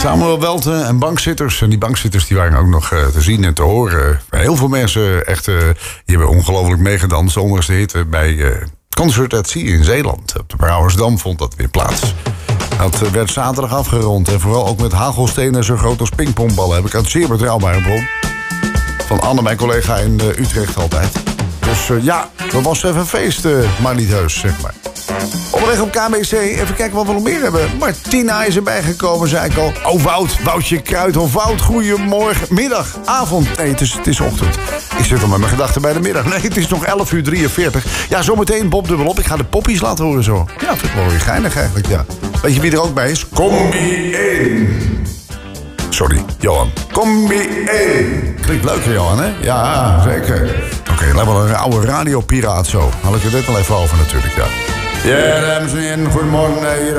Samuel Welten en bankzitters. En die bankzitters die waren ook nog te zien en te horen. Heel veel mensen echt, die hebben ongelooflijk meegedanst. Ondanks de hitte bij Concert at Sea in Zeeland. Op de Brouwersdam vond dat weer plaats. Dat werd zaterdag afgerond. En vooral ook met hagelstenen zo groot als pingpongballen. Heb ik uit zeer betrouwbare bron. Van Anne, mijn collega in Utrecht altijd. Dus ja, dat was even een feest, maar niet heus, zeg maar. Onderweg op KBC, even kijken wat we nog meer hebben. Martina is erbij gekomen, zei ik al. Oh, Woutje Kruidhof. Wout, goedemorgen, middag, avond. Nee, het is ochtend. Ik zit al met mijn gedachten bij de middag. Nee, het is nog 11:43. Ja, zometeen Bob dubbelop. Ik ga de poppies laten horen zo. Ja, vind ik wel weer geinig eigenlijk, ja. Weet je wie er ook bij is? Combi 1. Sorry, Johan. Combi 1. Klinkt leuk, Johan, hè? Ja, zeker. Oké, laat wel een oude radiopiraat zo. Had ik er dit wel even over natuurlijk, ja. Ja, dames en heren, goedemorgen. Hier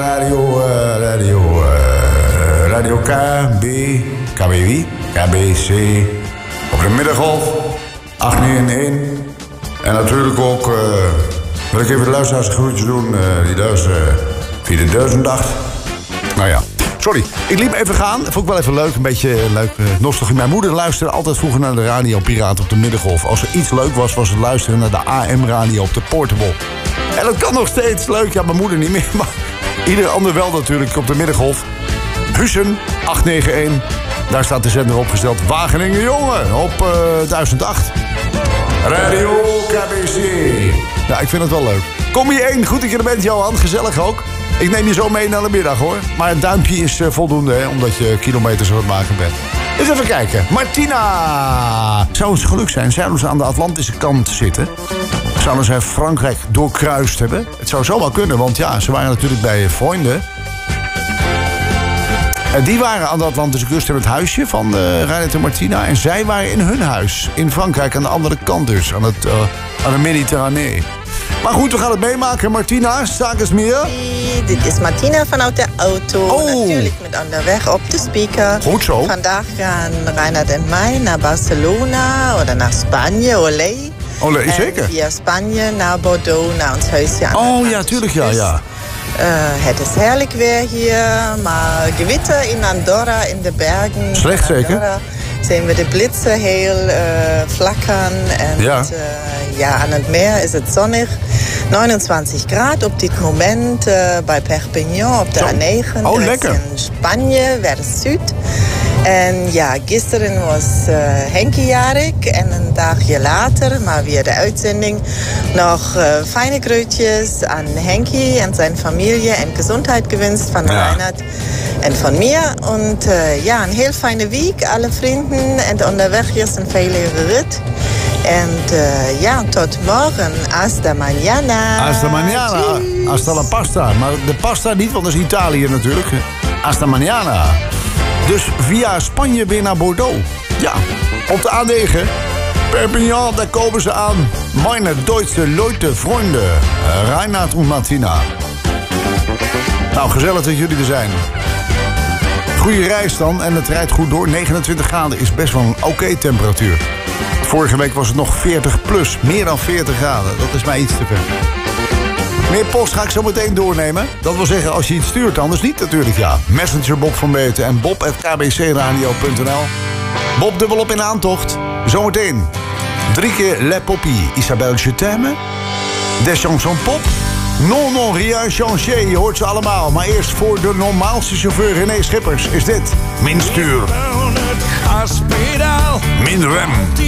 Radio KB. KB wie? KBC. Op de middengolf. 891. En natuurlijk ook, wil ik even de luisteraars een groetje doen. Die via de 1008. Nou ja. Sorry, ik liep even gaan. Vond ik wel even leuk. Een beetje leuk nostalgie. Mijn moeder luisterde altijd vroeger naar de radiopiraat op de middengolf. Als er iets leuk was, was het luisteren naar de AM-radio op de Portable. En dat kan nog steeds leuk. Ja, mijn moeder niet meer, maar ieder ander wel natuurlijk op de middengolf. Hussen, 891. Daar staat de zender opgesteld. Wageningen Jongen op 1008. Radio KBC. Ja, ik vind het wel leuk. Kom je 1, goed dat je er bent, Johan. Gezellig ook. Ik neem je zo mee naar de middag, hoor. Maar een duimpje is voldoende, hè, omdat je kilometers aan het maken bent. Eens even kijken. Martina! Zou het geluk zijn? Zouden ze aan de Atlantische kant zitten? Zouden zij Frankrijk doorkruist hebben? Het zou zo wel kunnen, want ja, ze waren natuurlijk bij vrienden. En die waren aan de Atlantische kust in het huisje van Reinhard en Martina. En zij waren in hun huis in Frankrijk, aan de andere kant dus. Aan de Mediterranee. Maar goed, we gaan het meemaken. Martina, sag eens meer. Dit is Martina vanuit de auto. Oh. Natuurlijk met onderweg op de speaker. Goed zo. Vandaag gaan Reinhard en mij naar Barcelona of naar Spanje, Olé. Olé, zeker. En via Spanje naar Bordeaux, naar ons huisje aan de Oh ja, tuurlijk, ja. Het is heerlijk weer hier, maar gewitter in Andorra, in de bergen. Slecht zeker? Andorra zien we de blitsen heel flakkeren. En ja. Aan het meer is het zonnig. 29 graden op dit moment bij Perpignan op de A9. Oh, lekker. In Spanje, vers Zuid. En ja, gisteren was Henkie jarig en een dagje later, maar via de uitzending, nog fijne groetjes aan Henkie en zijn familie en gezondheid gewenst van Reinhard en van mir. En een heel fijne week, alle vrienden en onderweg is een veilige rit. En tot morgen. Hasta mañana. Hasta mañana. Hasta la pasta. Maar de pasta niet, want dat is Italië natuurlijk. Hasta mañana. Dus via Spanje weer naar Bordeaux. Ja, op de A9. Perpignan, daar komen ze aan. Meine Duitse Leute, vrienden. Reinhard en Martina. Nou, gezellig dat jullie er zijn. Goeie reis dan en het rijdt goed door. 29 graden is best wel een oké temperatuur. Vorige week was het nog 40 plus. Meer dan 40 graden. Dat is mij iets te ver. Meer post ga ik zo meteen doornemen. Dat wil zeggen, als je iets stuurt, anders niet natuurlijk, ja. Messenger Bob van Beeten en bob@kbcradio.nl. Bob dubbelop in aantocht. Zometeen 3 keer Le Poppy. Isabelle Je t'aime. Des chansons pop. Non, non, rien changé. Je hoort ze allemaal. Maar eerst voor de normaalste chauffeur René Schippers is dit. Min stuur. Min rem.